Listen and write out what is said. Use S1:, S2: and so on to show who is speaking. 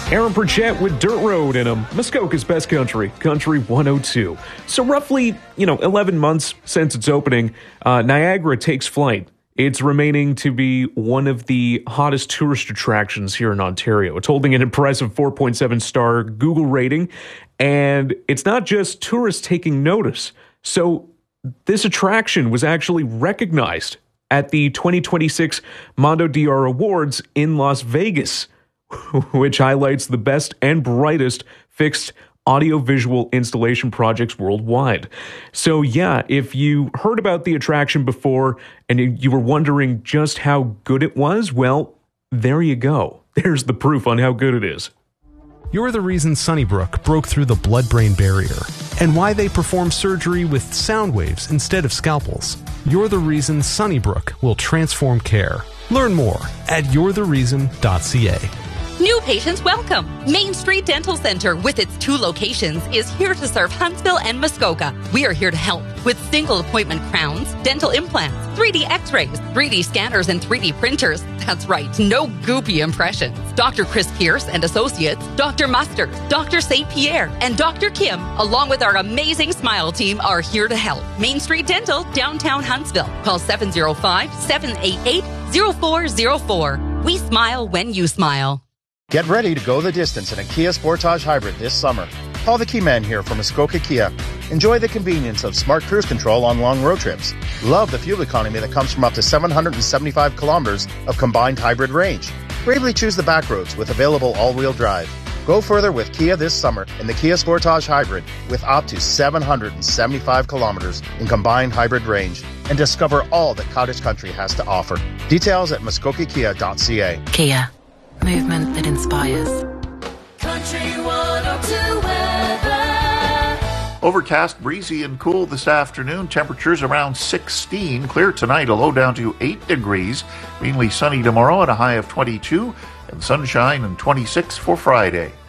S1: Aaron Pritchett with Dirt Road in him. Muskoka's best country, Country 102. So roughly, 11 months since its opening, Niagara takes flight. It's remaining to be one of the hottest tourist attractions here in Ontario. It's holding an impressive 4.7-star Google rating, and it's not just tourists taking notice. So this attraction was actually recognized at the 2026 Mondo DR Awards in Las Vegas, which highlights the best and brightest fixed audiovisual installation projects worldwide. So yeah, if you heard about the attraction before and you were wondering just how good it was, well, there you go. There's the proof on how good it is.
S2: You're the reason Sunnybrook broke through the blood-brain barrier and why they perform surgery with sound waves instead of scalpels. You're the reason Sunnybrook will transform care. Learn more at you'rethereason.ca.
S3: New patients welcome. Main Street Dental Center, with its 2 locations, is here to serve Huntsville and Muskoka. We are here to help with single appointment crowns, dental implants, 3D x-rays, 3D scanners, and 3D printers. That's right, no goopy impressions. Dr. Chris Pierce and Associates, Dr. Mustard, Dr. St. Pierre, and Dr. Kim, along with our amazing Smile team, are here to help. Main Street Dental, downtown Huntsville. Call 705-788-0404. We smile when you smile.
S4: Get ready to go the distance in a Kia Sportage Hybrid this summer. Paul the Key Man here from Muskoka Kia. Enjoy the convenience of smart cruise control on long road trips. Love the fuel economy that comes from up to 775 kilometers of combined hybrid range. Bravely choose the back roads with available all-wheel drive. Go further with Kia this summer in the Kia Sportage Hybrid with up to 775 kilometers in combined hybrid range and discover all that Cottage Country has to offer. Details at muskokakia.ca.
S5: Kia. Movement that inspires.
S6: Country 102 weather.
S7: Overcast, breezy, and cool this afternoon. Temperatures around 16. Clear tonight, a low down to 8 degrees. Mainly sunny tomorrow at a high of 22. And sunshine and 26 for Friday.